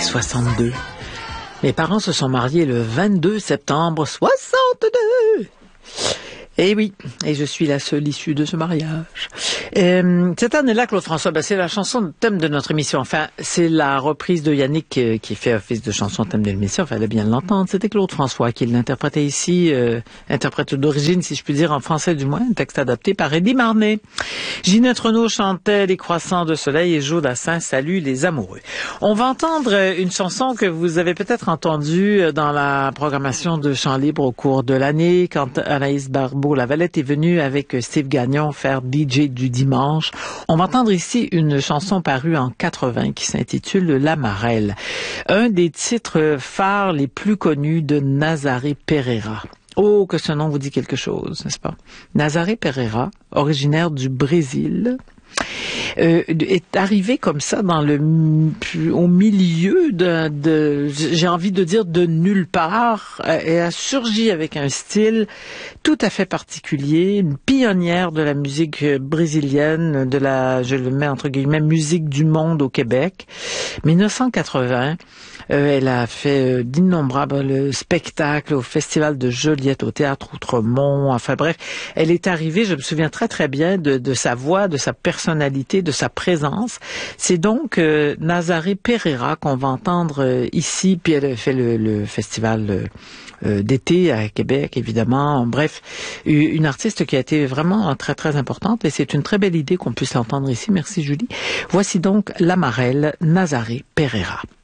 62. Mes parents se sont mariés le 22 septembre 62. Eh oui, et je suis la seule issue de ce mariage. Cette année-là, Claude François, c'est la chanson de thème de notre émission. Enfin, c'est la reprise de Yannick qui fait office de chanson thème de l'émission. Fallait bien l'entendre. C'était Claude François qui l'interprétait ici, interprète d'origine, si je puis dire, en français du moins, un texte adapté par Eddie Marnet. Ginette Renaud chantait Les croissants de soleil et Joe Dassin salue les amoureux. On va entendre une chanson que vous avez peut-être entendue dans la programmation de Chants libres au cours de l'année, quand Anaïs Barbeau-Lavalette est venue avec Steve Gagnon faire DJ du dimanche. On va entendre ici une chanson parue en 80 qui s'intitule La Marelle, un des titres phares les plus connus de Nazaré Pereira. Oh, que ce nom vous dit quelque chose, n'est-ce pas? Nazaré Pereira, originaire du Brésil, est arrivé comme ça au milieu j'ai envie de dire de nulle part, et a surgi avec un style tout à fait particulier, une pionnière de la musique brésilienne, je le mets entre guillemets, musique du monde au Québec. 1980, elle a fait d'innombrables spectacles au Festival de Joliette, au Théâtre Outremont. Enfin bref, elle est arrivée, je me souviens très très bien de sa voix, de sa personnalité, de sa présence. C'est donc Nazaré Pereira qu'on va entendre ici, puis elle a fait le festival d'été à Québec, évidemment. Bref, une artiste qui a été vraiment très très importante, et c'est une très belle idée qu'on puisse l'entendre ici. Merci Julie. Voici donc La Marelle, Nazaré Pereira.